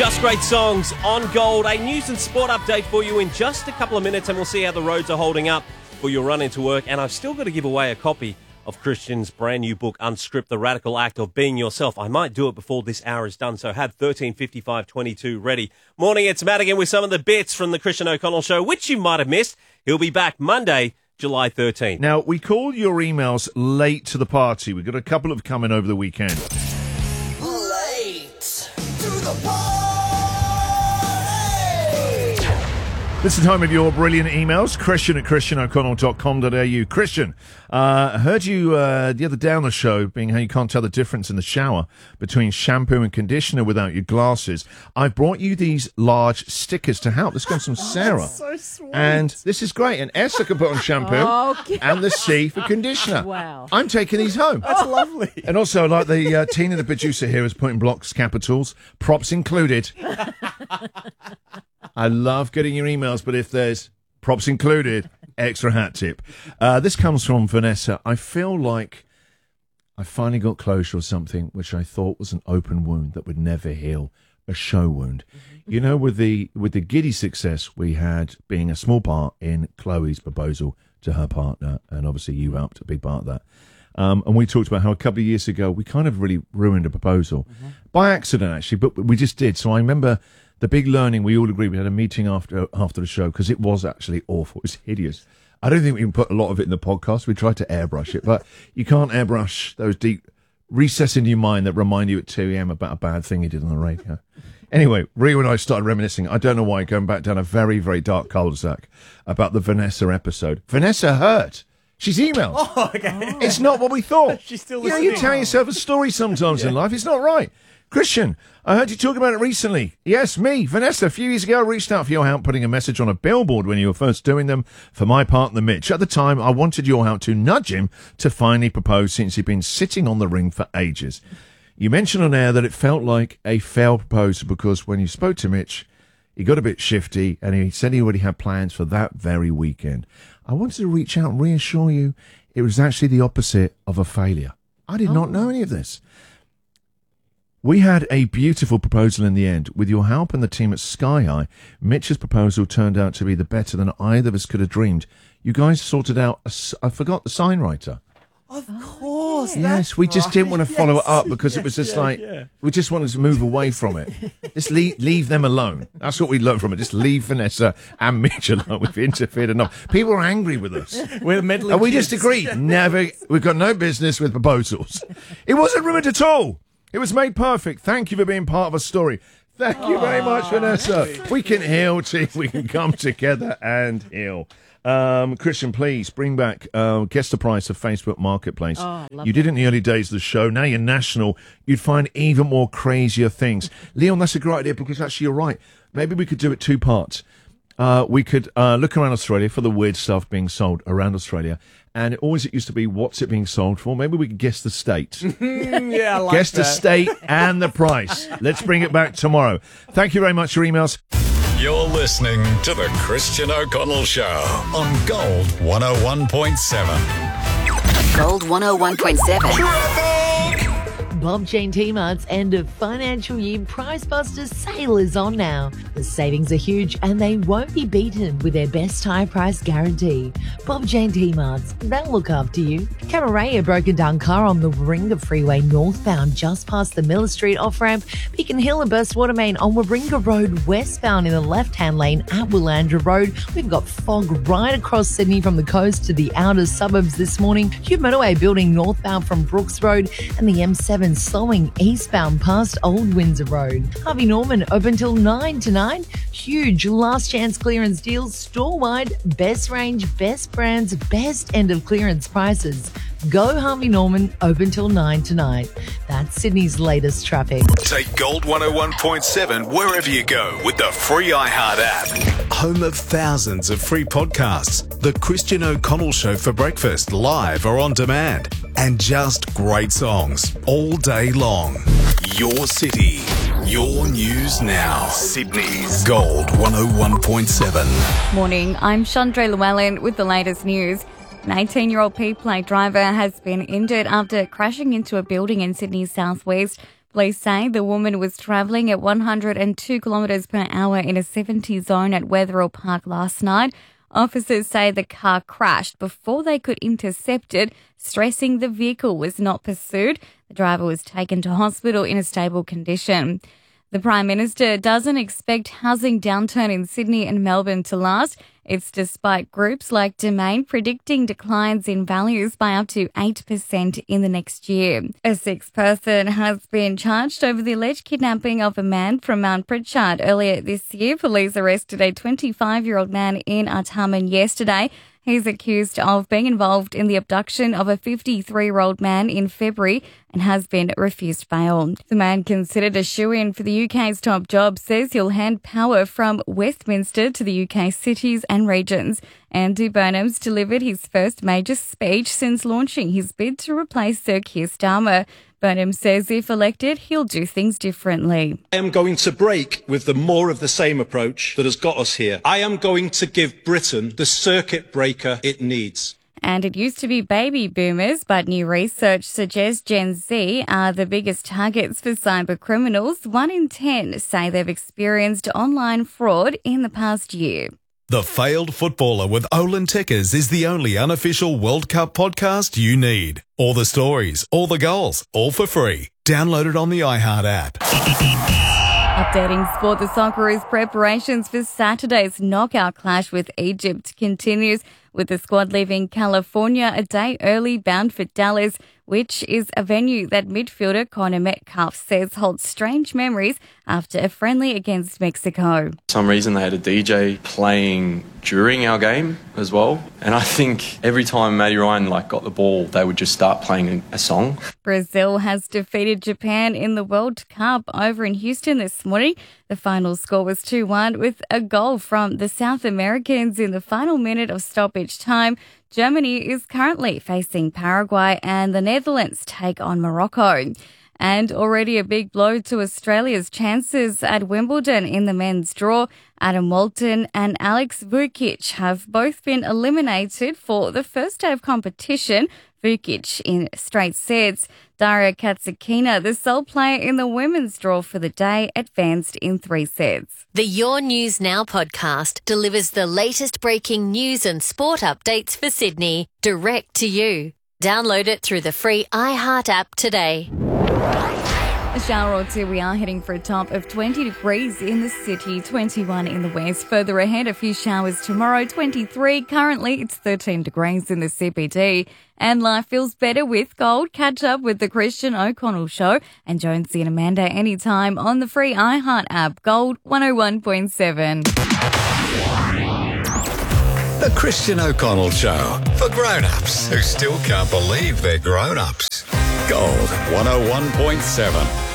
Just great songs on Gold. A news and sport update for you in just a couple of minutes, and we'll see how the roads are holding up for your run into work. And I've still got to give away a copy of Christian's brand new book, Unscript, The Radical Act of Being Yourself. I might do it before this hour is done, so have 13:55:22 ready. Morning, it's Matt again with some of the bits from the Christian O'Connell Show, which you might have missed. He'll be back Monday, July 13th. Now, we called your emails late to the party. We've got a couple of coming over the weekend. Late to the party! This is the time of your brilliant emails. Christian at christianoconnell.com.au. Christian, I heard you the other day on the show, being how you can't tell the difference in the shower between shampoo and conditioner without your glasses. I brought you these large stickers to help. This comes from Sarah. That's so sweet. And this is great. And S I can put on shampoo and the C for conditioner. Wow. I'm taking these home. That's lovely. And also, like the Tina, the producer here, is putting blocks, capitals, props included. I love getting your emails, but if there's props included, extra hat tip. This comes from Vanessa. I feel like I finally got closure of something which I thought was an open wound that would never heal, a show wound. You know, with the giddy success we had being a small part in Chloe's proposal to her partner, and obviously you helped a big part of that. And we talked about how a couple of years ago we kind of really ruined a proposal by accident, actually, but we just did. So I remember the big learning, we all agreed, we had a meeting after the show, because it was actually awful. It was hideous. I don't think we can put a lot of it in the podcast. We tried to airbrush it, but you can't airbrush those deep recesses in your mind that remind you at 2 a.m. about a bad thing you did on the radio. Anyway, Rio and I started reminiscing. I don't know why, going back down a very, very dark cul-de-sac about the Vanessa episode. Vanessa hurt. She's emailed. Oh, okay. It's not what we thought. She's still You know, listening. you tell yourself a story sometimes in life. It's not right. Christian, I heard you talk about it recently. Yes, me, Vanessa. A few years ago, I reached out for your help putting a message on a billboard when you were first doing them for my partner, Mitch. At the time, I wanted your help to nudge him to finally propose, since he'd been sitting on the ring for ages. You mentioned on air that it felt like a failed proposal because when you spoke to Mitch, he got a bit shifty and he said he already had plans for that very weekend. I wanted to reach out and reassure you it was actually the opposite of a failure. I did not know any of this. We had a beautiful proposal in the end. With your help and the team at Sky High, Mitch's proposal turned out to be the better than either of us could have dreamed. You guys sorted out, I forgot the sign writer. Of course. Yes, we just didn't want to follow it up because it was just we just wanted to move away from it. Just leave them alone. That's what we learned from it. Just leave Vanessa and Mitch alone. We've interfered enough. People are angry with us. We're meddling And we kids. just agreed. We've got no business with proposals. It wasn't ruined at all. It was made perfect. Thank you for being part of a story. Thank you very much, Vanessa. We can heal, team. We can come together and heal. Christian, please bring back Guess the Price of Facebook Marketplace. You did it in the early days of the show. Now you're national. You'd find even more crazier things. Leon, that's a great idea because actually you're right. Maybe we could do it 2 parts. We could look around Australia for the weird stuff being sold around Australia. And it used to be, what's it being sold for? Maybe we could guess the state. Yeah, I like Guess the that. state and the price. Let's bring it back tomorrow. Thank you very much for your emails. You're listening to The Christian O'Connell Show on Gold 101.7. Gold 101.7. Bob Jane T-Mart's end of financial year Price Busters sale is on now. The savings are huge and they won't be beaten with their best high price guarantee. Bob Jane T-Mart's, they'll look after you. Camarae, a broken down car on the Warringah Freeway northbound just past the Miller Street off-ramp. Beacon Hill, a burst water main on Warringah Road westbound in the left-hand lane at Willandra Road. We've got fog right across Sydney from the coast to the outer suburbs this morning. Hugh Motorway building northbound from Brooks Road and the M7 slowing eastbound past Old Windsor Road. Harvey Norman open till 9 tonight. Huge last chance clearance deals store-wide. Best range, best brands, best end of clearance prices. Go Harvey Norman open till 9 tonight. That's Sydney's latest traffic. Take Gold 101.7 wherever you go with the free iHeart app. Home of thousands of free podcasts. The Christian O'Connell Show for breakfast, live or on demand. And just great songs all day long. Your city, your news now. Sydney's Gold 101.7. Morning, I'm Chandra Llewellyn with the latest news. An 18-year-old P-plate driver has been injured after crashing into a building in Sydney's southwest. Police say the woman was travelling at 102 kilometres per hour in a 70 zone at Wetherill Park last night. Officers say the car crashed before they could intercept it, stressing the vehicle was not pursued. The driver was taken to hospital in a stable condition. The Prime Minister doesn't expect housing downturn in Sydney and Melbourne to last. It's despite groups like Domain predicting declines in values by up to 8% in the next year. A sixth person has been charged over the alleged kidnapping of a man from Mount Pritchard earlier this year. Police arrested a 25-year-old man in Artarmon yesterday. He's accused of being involved in the abduction of a 53-year-old man in February and has been refused bail. The man, considered a shoo-in for the UK's top job, says he'll hand power from Westminster to the UK cities and regions. Andy Burnham's delivered his first major speech since launching his bid to replace Sir Keir Starmer. Burnham says if elected, he'll do things differently. I am going to break with the more of the same approach that has got us here. I am going to give Britain the circuit breaker it needs. And it used to be baby boomers, but new research suggests Gen Z are the biggest targets for cyber criminals. 1 in 10 say they've experienced online fraud in the past year. The Failed Footballer with Olin Tickers is the only unofficial World Cup podcast you need. All the stories, all the goals, all for free. Download it on the iHeart app. Updating sport, the Socceroos' preparations for Saturday's knockout clash with Egypt continues, with the squad leaving California a day early, bound for Dallas, which is a venue that midfielder Connor Metcalf says holds strange memories after a friendly against Mexico. For some reason they had a DJ playing during our game as well, and I think every time Matty Ryan got the ball, they would just start playing a song. Brazil has defeated Japan in the World Cup over in Houston this morning. The final score was 2-1 with a goal from the South Americans in the final minute of stoppage time. Germany is currently facing Paraguay and the Netherlands take on Morocco. And already a big blow to Australia's chances at Wimbledon in the men's draw. Adam Walton and Alex Vukic have both been eliminated for the first day of competition. Vukic in straight sets. Daria Katsakina, the sole player in the women's draw for the day, advanced in 3 sets. The Your News Now podcast delivers the latest breaking news and sport updates for Sydney direct to you. Download it through the free iHeart app today. A shower or two, we are heading for a top of 20 degrees in the city, 21 in the west. Further ahead, a few showers tomorrow, 23. Currently, it's 13 degrees in the CBD. And life feels better with Gold. Catch up with the Christian O'Connell Show and Jonesy and Amanda anytime on the free iHeart app. Gold 101.7. The Christian O'Connell Show for grown-ups who still can't believe they're grown-ups. Gold 101.7.